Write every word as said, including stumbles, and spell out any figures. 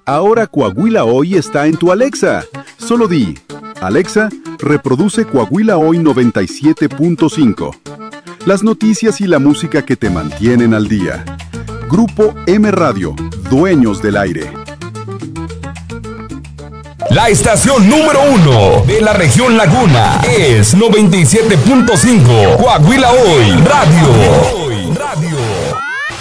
Ahora Coahuila Hoy está en tu Alexa. Solo di, Alexa, reproduce Coahuila Hoy noventa y siete punto cinco. Las noticias y la música que te mantienen al día. Grupo M Radio, dueños del aire. La estación número uno de la región Laguna es noventa y siete punto cinco. Coahuila Hoy Radio. Radio.